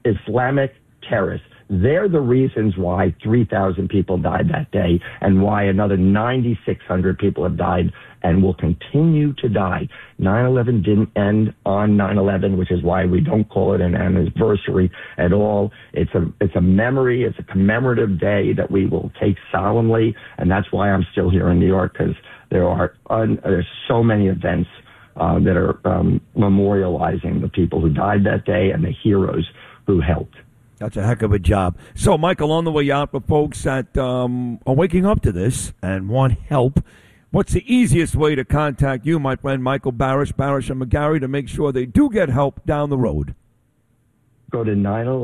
Islamic terrorists. They're the reasons why 3,000 people died that day and why another 9,600 people have died and will continue to die. 9/11 didn't end on 9/11, which is why we don't call it an anniversary at all. It's a memory. It's a commemorative day that we will take solemnly, and that's why I'm still here in New York, because there's so many events that are memorializing the people who died that day and the heroes who helped. That's a heck of a job. So, Michael, on the way out, for folks that are waking up to this and want help, what's the easiest way to contact you, my friend Michael Barish and McGarry, to make sure they do get help down the road? Go to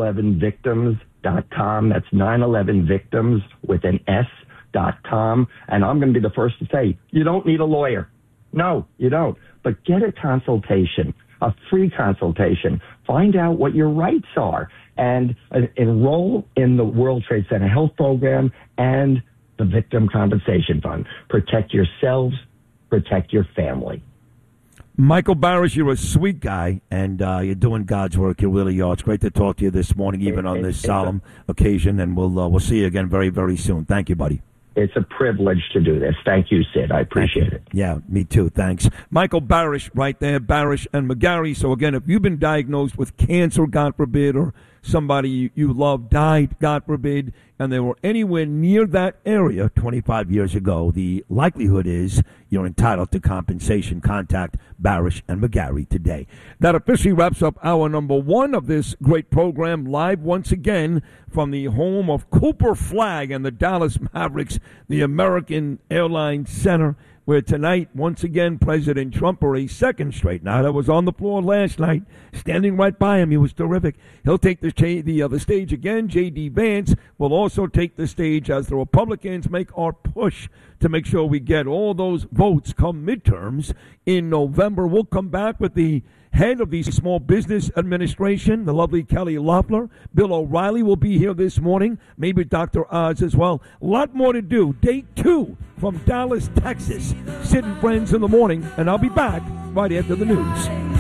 911victims.com. That's 911victims with an S.com. And I'm going to be the first to say, you don't need a lawyer. No, you don't. But get a consultation, a free consultation. Find out what your rights are and enroll in the World Trade Center Health Program and the Victim Compensation Fund. Protect yourselves, protect your family. Michael Barish, you're a sweet guy, and you're doing God's work. You really are. It's great to talk to you this morning, even on this solemn occasion, and we'll see you again very, very soon. Thank you, buddy. It's a privilege to do this. Thank you, Sid. I appreciate it. Yeah, me too. Thanks. Michael Barish right there, Barish and McGarry. So, again, if you've been diagnosed with cancer, God forbid, or somebody you love died, God forbid, and they were anywhere near that area 25 years ago, the likelihood is you're entitled to compensation. Contact Barish and McGarry today. That officially wraps up hour number one of this great program, live once again from the home of Cooper Flagg and the Dallas Mavericks, the American Airlines Center, where tonight, once again, President Trump, for a second straight night, I was on the floor last night, standing right by him. He was terrific. He'll take the stage again. J.D. Vance will also take the stage as the Republicans make our push to make sure we get all those votes come midterms in November. We'll come back with the head of the Small Business Administration, the lovely Kelly Loeffler. Bill O'Reilly will be here this morning, maybe Dr. Oz as well. A lot more to do. Day 2 from Dallas, Texas. Sid and Friends in the morning, and I'll be back right after the news.